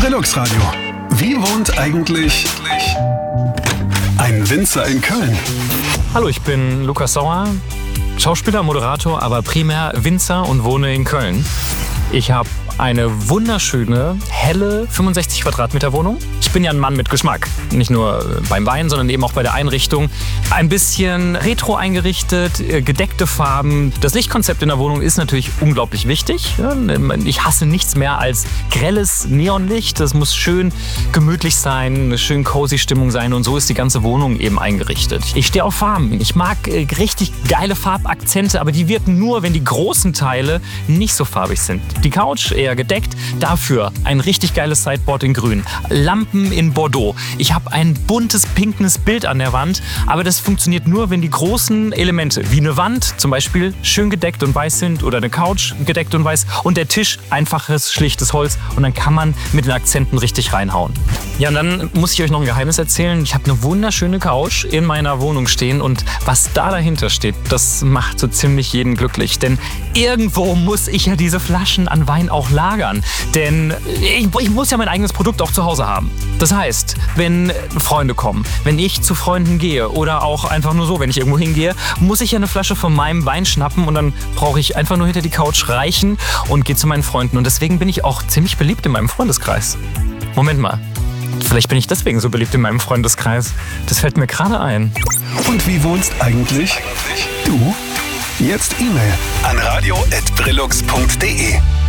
Brillux Radio. Wie wohnt eigentlich ein Winzer in Köln? Hallo, ich bin Lukas Sauer, Schauspieler, Moderator, aber primär Winzer und wohne in Köln. Ich habe eine wunderschöne, helle 65 Quadratmeter Wohnung. Ich bin ja ein Mann mit Geschmack. Nicht nur beim Wein, sondern eben auch bei der Einrichtung. Ein bisschen retro eingerichtet, gedeckte Farben. Das Lichtkonzept in der Wohnung ist natürlich unglaublich wichtig. Ich hasse nichts mehr als grelles Neonlicht. Das muss schön gemütlich sein, eine schön cozy Stimmung sein. Und so ist die ganze Wohnung eben eingerichtet. Ich stehe auf Farben. Ich mag richtig geile Farbakzente, aber die wirken nur, wenn die großen Teile nicht so farbig sind. Die Couch eher gedeckt, dafür ein richtig geiles Sideboard in grün. Lampen in Bordeaux. Ich habe ein buntes, pinkes Bild an der Wand, aber das funktioniert nur, wenn die großen Elemente, wie eine Wand zum Beispiel, schön gedeckt und weiß sind oder eine Couch gedeckt und weiß und der Tisch einfaches, schlichtes Holz und dann kann man mit den Akzenten richtig reinhauen. Ja, und dann muss ich euch noch ein Geheimnis erzählen. Ich habe eine wunderschöne Couch in meiner Wohnung stehen und was da dahinter steht, das macht so ziemlich jeden glücklich, denn irgendwo muss ich ja diese Flaschen an Wein auch lagern, denn ich muss ja mein eigenes Produkt auch zu Hause haben. Das heißt, wenn Freunde kommen, wenn ich zu Freunden gehe oder auch einfach nur so, wenn ich irgendwo hingehe, muss ich ja eine Flasche von meinem Wein schnappen und dann brauche ich einfach nur hinter die Couch reichen und gehe zu meinen Freunden. Und deswegen bin ich auch ziemlich beliebt in meinem Freundeskreis. Moment mal, vielleicht bin ich deswegen so beliebt in meinem Freundeskreis. Das fällt mir gerade ein. Und wie wohnst eigentlich du? Jetzt E-Mail an radio@brillux.de.